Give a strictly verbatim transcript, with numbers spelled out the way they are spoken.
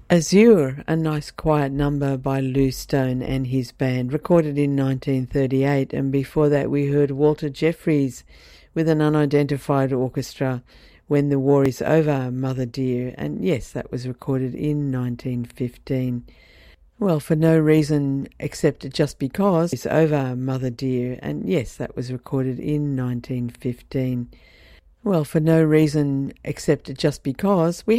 Azure, a nice quiet number by Lou Stone and his band, recorded in nineteen thirty-eight, and before that we heard Walter Jeffries with an unidentified orchestra, When the War is Over, Mother Dear, and yes, that was recorded in nineteen fifteen. Well, for no reason except just because it's over, Mother Dear, and yes, that was recorded in nineteen fifteen. Well, for no reason except just because we